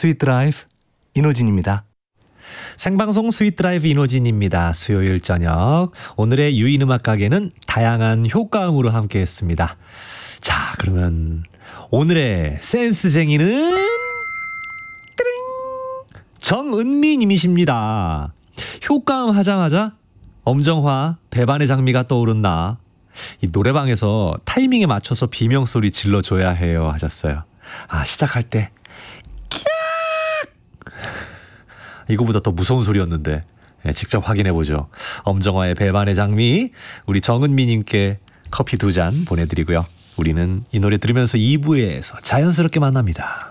스윗 드라이브 이노진입니다. 생방송 스윗 드라이브 이노진입니다. 수요일 저녁 오늘의 유인 음악 가게는 다양한 효과음으로 함께했습니다. 자, 그러면 오늘의 센스쟁이는 띠링 정은미님이십니다. 효과음 하자마자 엄정화 배반의 장미가 떠오른 나. 이 노래방에서 타이밍에 맞춰서 비명소리 질러줘야 해요 하셨어요. 아, 시작할 때 이거보다 더 무서운 소리였는데 직접 확인해보죠. 엄정화의 배반의 장미, 우리 정은미님께 커피 2잔 보내드리고요. 우리는 이 노래 들으면서 2부에서 자연스럽게 만납니다.